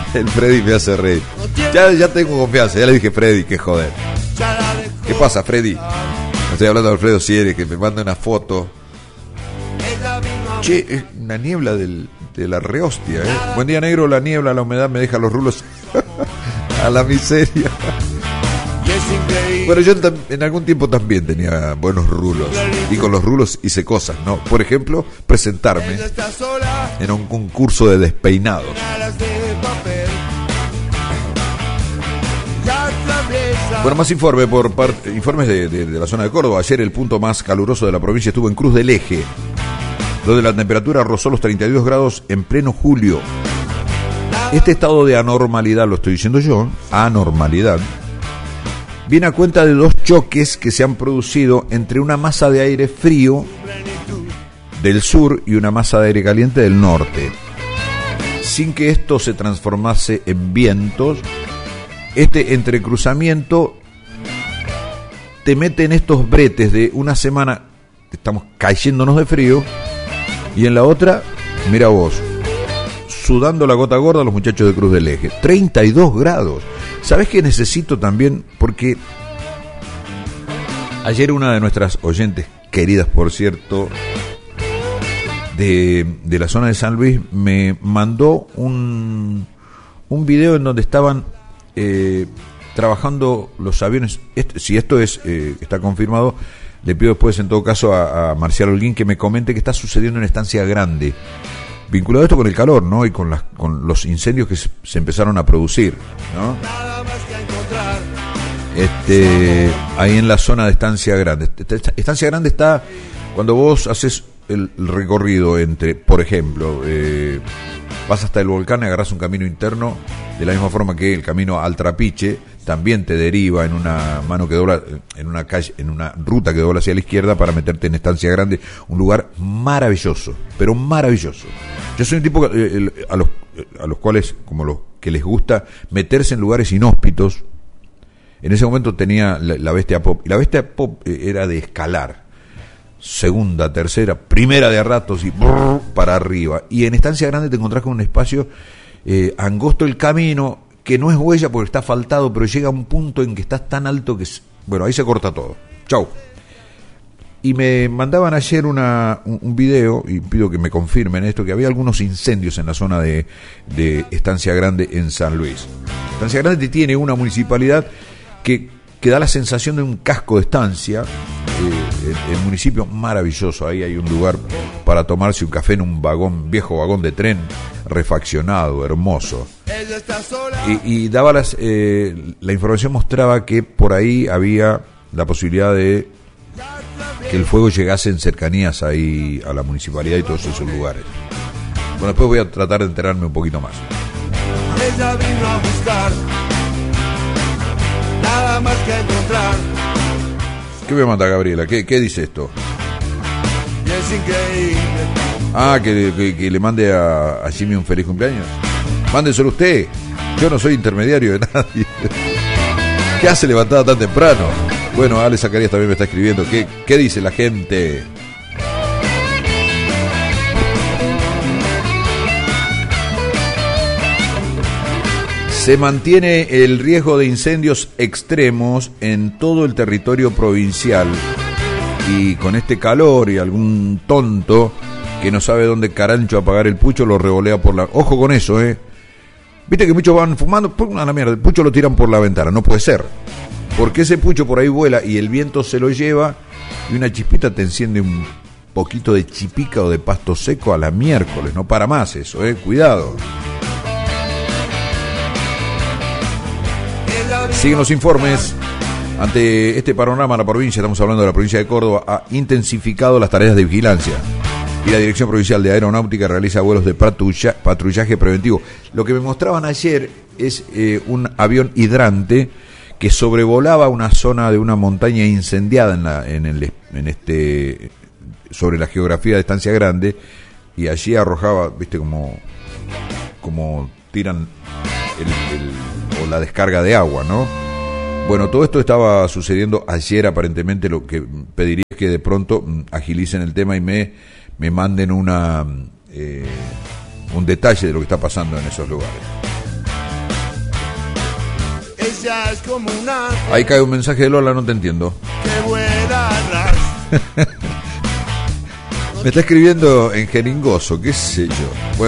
El Freddy me hace reír. Ya tengo confianza, ya le dije Freddy, que joder. ¿Qué pasa, Freddy? Estoy hablando de Alfredo Sieri, que me manda una foto. Che, es una niebla de la rehostia, ¿eh? Buen día, negro. La niebla, la humedad me deja los rulos a la miseria. Bueno, yo en algún tiempo también tenía buenos rulos. Y con los rulos hice cosas, ¿no? Por ejemplo, presentarme en un concurso de despeinados. Bueno, más informes de la zona de Córdoba. Ayer el punto más caluroso de la provincia estuvo en Cruz del Eje, donde la temperatura rozó los 32 grados en pleno julio. Este estado de anormalidad, lo estoy diciendo yo, anormalidad, viene a cuenta de dos choques que se han producido entre una masa de aire frío del sur y una masa de aire caliente del norte. Sin que esto se transformase en vientos, este entrecruzamiento te mete en estos bretes de una semana, estamos cayéndonos de frío, y en la otra, mira vos, sudando la gota gorda los muchachos de Cruz del Eje. 32 grados. ¿Sabés qué necesito también? Porque ayer una de nuestras oyentes, queridas por cierto, de la zona de San Luis, me mandó un video en donde estaban trabajando los aviones. Si esto está confirmado, le pido después en todo caso a Marcial Holguín que me comente qué está sucediendo en Estancia Grande, vinculado esto con el calor, ¿no? Y con los incendios que se empezaron a producir, ¿no? Ahí en la zona de Estancia Grande. Estancia Grande está cuando vos haces el recorrido entre, por ejemplo, vas hasta el volcán y agarrás un camino interno, de la misma forma que el camino al Trapiche también te deriva en una mano que dobla, en una calle, en una ruta que dobla hacia la izquierda para meterte en Estancia Grande, un lugar maravilloso, pero maravilloso. Yo soy un tipo a los cuales, como los que les gusta meterse en lugares inhóspitos. En ese momento tenía la Bestia Pop, y la Bestia Pop era de escalar, segunda, tercera, primera de a ratos y para arriba. Y en Estancia Grande te encontrás con un espacio angosto el camino, que no es huella porque está asfaltado, pero llega a un punto en que estás tan alto que, bueno, ahí se corta todo. Chau. Y me mandaban ayer un video, y pido que me confirmen esto, que había algunos incendios en la zona de Estancia Grande en San Luis. Estancia Grande tiene una municipalidad que da la sensación de un casco de estancia, el municipio maravilloso. Ahí hay un lugar para tomarse un café en un viejo vagón de tren refaccionado, hermoso. Y daba la información mostraba que por ahí había la posibilidad de que el fuego llegase en cercanías ahí a la municipalidad y todos esos lugares. Bueno, después voy a tratar de enterarme un poquito más. Ella vino a buscar, nada más que encontrar. ¿Qué me manda Gabriela? ¿Qué dice esto? Y es increíble. Que le mande a Jimmy un feliz cumpleaños. Mándeselo usted. Yo no soy intermediario de nadie. ¿Qué hace levantada tan temprano? Bueno, Ale Zacarías también me está escribiendo. ¿Qué dice la gente? Se mantiene el riesgo de incendios extremos en todo el territorio provincial. Y con este calor y algún tonto que no sabe dónde carancho apagar el pucho lo revolea por la... Ojo con eso, Viste que muchos van fumando, ¡pum! A la mierda, el pucho lo tiran por la ventana. No puede ser. Porque ese pucho por ahí vuela y el viento se lo lleva y una chispita te enciende un poquito de chipica o de pasto seco a la miércoles. No para más eso, cuidado. Siguen los informes. Ante este panorama, la provincia, estamos hablando de la provincia de Córdoba, ha intensificado las tareas de vigilancia. Y la Dirección Provincial de Aeronáutica realiza vuelos de patrullaje preventivo. Lo que me mostraban ayer es un avión hidrante que sobrevolaba una zona de una montaña incendiada sobre la geografía de Estancia Grande, y allí arrojaba, viste, como tiran o la descarga de agua, ¿no? Bueno, todo esto estaba sucediendo ayer. Aparentemente lo que pediría es que de pronto agilicen el tema y me manden un detalle de lo que está pasando en esos lugares. Ella es como un ángel Ahí cae un mensaje de Lola, no te entiendo. que vuela a ras. Me está escribiendo en jeringoso, qué sé yo. Bueno,